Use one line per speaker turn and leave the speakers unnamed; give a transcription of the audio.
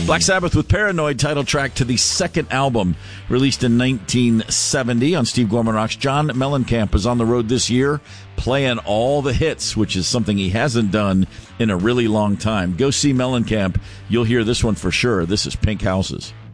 Black Sabbath with Paranoid, title track to the second album released in 1970 on Steve Gorman Rocks. John Mellencamp is on the road this year playing all the hits, which is something he hasn't done in a really long time. Go see Mellencamp. You'll hear this one for sure. This is Pink Houses.